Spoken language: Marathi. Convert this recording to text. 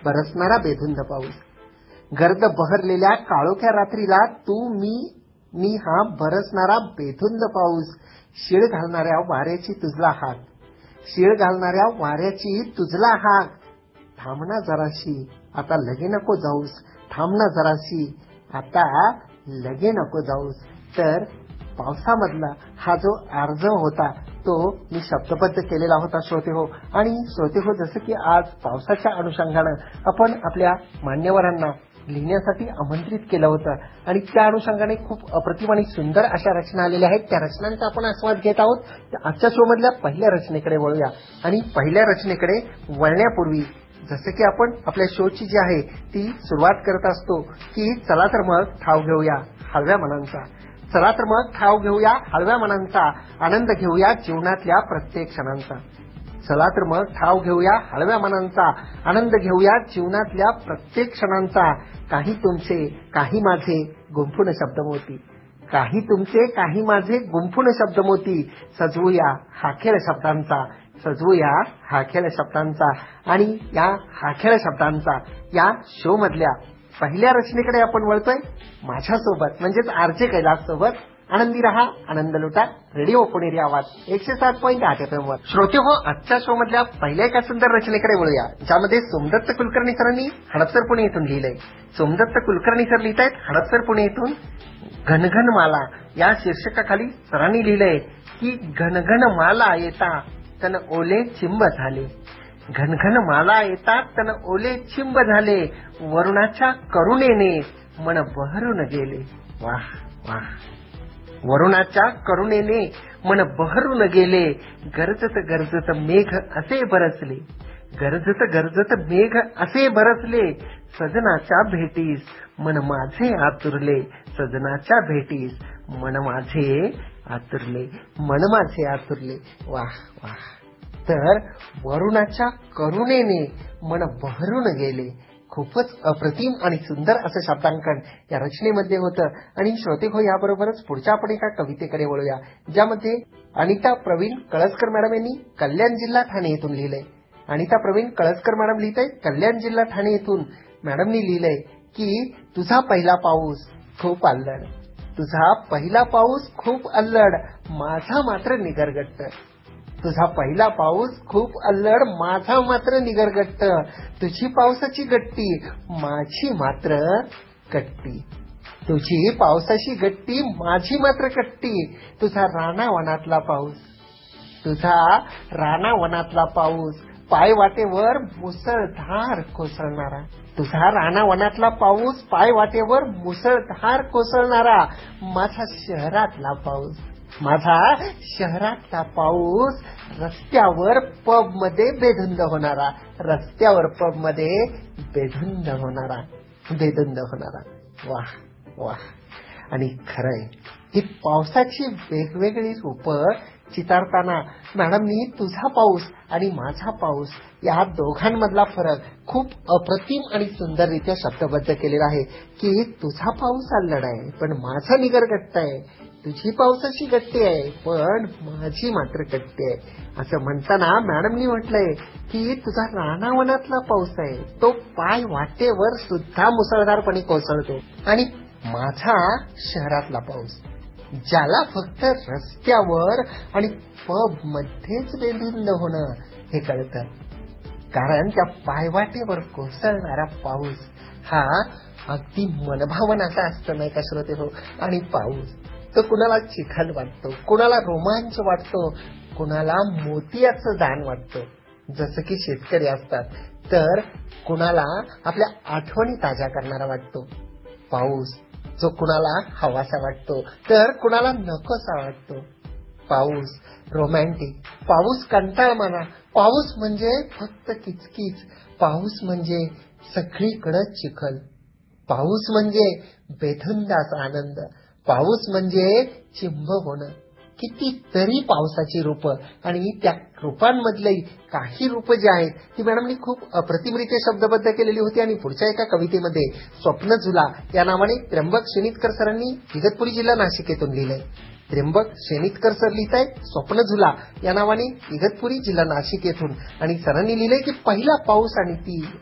बरसणारा बेधुंद पाऊस. गर्द बहरलेल्या काळोख्या रात्रीला तू मी हा बरसणारा बेधुंद पाऊस. शीळ घालणाऱ्या वाऱ्याची तुझला हाक, शीळ घालणाऱ्या वाऱ्याची तुझला हाक. थांबना जराशी आता लगे नको जाऊस, थांबना जराशी आता लगे नको जाऊस. तर पावसामधला हा जो आर्जव होता तो मी शब्दबद्ध केलेला होता श्रोते हो. आणि श्रोते हो, जसं की आज पावसाच्या अनुषंगानं आपण आपल्या मान्यवरांना लिहिण्यासाठी आमंत्रित केलं होतं आणि त्या अनुषंगाने खूप अप्रतिम आणि सुंदर अशा रचना आलेल्या आहेत. त्या रचनांचा आपण आस्वाद घेत आहोत. आजच्या शो मधल्या पहिल्या रचनेकडे वळूया. आणि पहिल्या रचनेकडे वळण्यापूर्वी जसं की आपण आपल्या शोची जी आहे ती सुरुवात करत असतो की चला तर मग ठाव घेऊया हळव्या मनांचा, चला तर मग ठाव घेऊया हळव्या मनांचा, आनंद घेऊया जीवनातल्या प्रत्येक क्षणांचा. चला तर मग ठाव घेऊया हळव्या मनांचा, आनंद घेऊया जीवनातल्या प्रत्येक क्षणांचा. काही तुमचे काही माझे गुंफून शब्दमोती, काही तुमचे काही माझे गुंफून शब्दमोती. सजवूया हा खेळ शब्दांचा, सजवूया हा खेळ शब्दांचा. आणि या हा खेळ शब्दांचा या शो मधल्या पहिल्या रचनेकडे आपण वळतोय माझ्यासोबत म्हणजेच आरजे कैलास सोबत. आनंदी रहा, आनंद लुटा. रेडिओ पुणेरी आवाज 107.8 FM वर. श्रोते हो, आजच्या शो मधल्या पहिल्या एका सुंदर रचनेकडे वळूया ज्यामध्ये सोमदत्त कुलकर्णी सरांनी हडपसर पुणे येथून लिहिलंय. सोमदत्त कुलकर्णी सर लिहित आहेत हडपसर पुणे येथून. घनघन माला या शीर्षकाखाली सरांनी लिहिलंय की घनघन माला येता तन ओले चिंब झाले, घनघन माला येतात तन ओले चिंब झाले. वरुणाच्या करुणेने मन बहरून गेले. वाह वाह. वरुणाच्या करुणेने मन बहरून गेले. गरजत गरजत मेघ असे बरसले, गरजत गरजत मेघ असे बरसले. सजनाच्या भेटीस मन माझे आतुरले, सजनाच्या भेटीस मन माझे आतुरले, मन माझे आतुरले. वाह वाह. तर वरुणाच्या करुणेने मन बहरून गेले. खूपच अप्रतिम आणि सुंदर असं शब्दांकन या रचनेमध्ये होतं. आणि श्रोते हो, याबरोबरच पुढच्या आपण एका कवितेकडे वळूया ज्यामध्ये अनिता प्रवीण कळसकर मॅडम यांनी कल्याण जिल्हा ठाणे येथून लिहिलंय. अनिता प्रवीण कळसकर मॅडम लिहित आहेत कल्याण जिल्हा ठाणे येथून. मॅडमनी लिहिलंय की तुझा पहिला पाऊस खूप अल्लड, तुझा पहिला पाऊस खूप अल्लड, माझा मात्र निगरगट्ट. तुझा पहिला पाऊस खूप अल्लड, माझा मात्र निगरगट्ट. तुझी पावसाची गट्टी, माझी मात्र कट्टी. तुझी पावसाची गट्टी, माझी मात्र कट्टी. तुझा रानावनातला पाऊस, तुझा रानावनातला पाऊस, पाय वाटेवर मुसळधार कोसळणारा. तुझा रानावनातला पाऊस, पाय वाटेवर मुसळधार कोसळणारा. माझा शहरातला पाऊस, माझा शहरातला पाऊस, रस्त्यावर पब मध्ये बेधुंद होणारा, रस्त्यावर पब मध्ये बेधुंद होणारा, बेधुंद होणारा. वाह वाह. आणि खरंय ही पावसाची वेगवेगळी रूपं चितारताना मॅडमनी तुझा पाऊस आणि माझा पाऊस या दोघांमधला फरक खूप अप्रतिम आणि सुंदररित्या शब्दबद्ध केलेला आहे की तुझा पाऊस अल्लड आहे पण माझा निगरगट्ट आहे, तुझी पावसाची गट्टी आहे पण माझी मात्र कट्टी आहे. असं म्हणताना मॅडमनी म्हटलंय की तुझा रानावनातला पाऊस आहे तो पाय वाटेवर सुद्धा मुसळधारपणे कोसळतो आणि माझा शहरातला पाऊस ज्याला फक्त रस्त्यावर आणि पब मध्येच बेधुंद होणं हे कळतं. कारण त्या पायवाटेवर कोसळणारा पाऊस हा अगदी मनभावनाचा असतो नाही का श्रोते हो. आणि पाऊस तो कुणाला चिखल वाटतो, कुणाला रोमांच वाटतो, कुणाला मोतियाचं दान वाटतं जसं की शेतकरी असतात, तर कुणाला आपल्या आठवणी ताज्या करणारा वाटतो. पाऊस जो कुणाला हवासा वाटतो तर कुणाला नकोसा वाटतो. पाऊस रोमॅन्टिक, पाऊस कंटाळवाणा, पाऊस म्हणजे फक्त किचकिच, पाऊस म्हणजे सगळीकडे चिखल, पाऊस म्हणजे बेधुंदाचा आनंद, पाऊस म्हणजे चिंब होणं. कितीतरी पावसाची रूपं आणि त्या रूपांमधली काही रूपं जी आहेत ती मॅडमनी खूप अप्रतिमरित्या शब्दबद्ध केलेली होती. आणि पुढच्या एका कवितेमध्ये स्वप्न झुला या नावाने त्र्यंबक शेनितकर सरांनी इगतपुरी जिल्हा नाशिक येथून लिहिलंय. त्र्यंबक शेनितकर सर लिहित आहेत स्वप्न झुला या नावाने इगतपुरी जिल्हा नाशिक येथून. आणि सरांनी लिहिलंय की पहिला पाऊस आणि ती